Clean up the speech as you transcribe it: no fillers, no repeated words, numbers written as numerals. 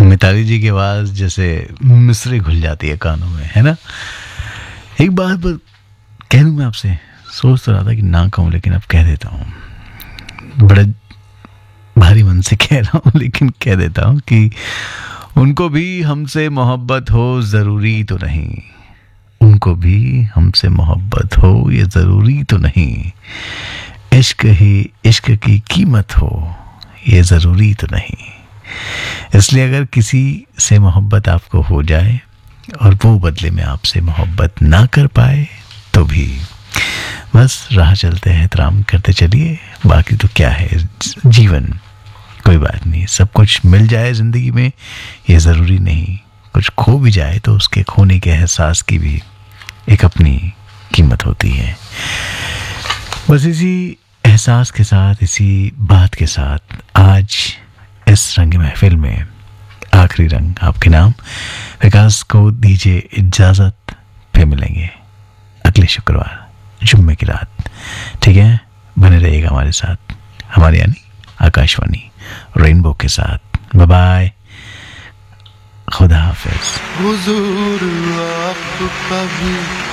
मिताली जी की आवाज़ जैसे मिसरी घुल जाती है कानों में, है ना। एक बात कह दूँ मैं आपसे, सोच तो रहा था कि ना कहूँ लेकिन अब कह देता हूँ। बड़े भारी मन से कह रहा हूँ लेकिन कह देता हूँ कि उनको भी हमसे मोहब्बत हो ज़रूरी तो नहीं, उनको भी हमसे मोहब्बत हो ये ज़रूरी तो नहीं, इश्क ही इश्क की कीमत हो ये ज़रूरी तो नहीं। इसलिए अगर किसी से मोहब्बत आपको हो जाए और वो बदले में आपसे मोहब्बत ना कर पाए तो भी बस राह चलते हैं, एहतराम करते चलिए। बाकी तो क्या है, जीवन, कोई बात नहीं। सब कुछ मिल जाए ज़िंदगी में ये ज़रूरी नहीं, कुछ खो भी जाए तो उसके खोने के एहसास की भी एक अपनी कीमत होती है। बस इसी एहसास के साथ, इसी बात के साथ आज इस रंग महफिल में आखिरी रंग आपके नाम विकास को दीजिए इजाज़त। फिर मिलेंगे अगले शुक्रवार जुम्मे की रात, ठीक है। बने रहिएगा हमारे साथ, हमारे यानी आकाशवाणी रेनबो के साथ। बाय बाय, खुदा हाफिज। हुजूर आपका भी